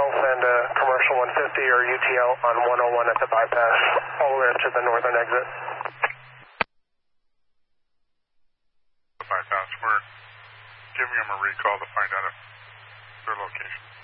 send a commercial 150 or UTL on 101 at the bypass, all the way up to the northern exit. The bypass, we're giving them a recall to find out if their location.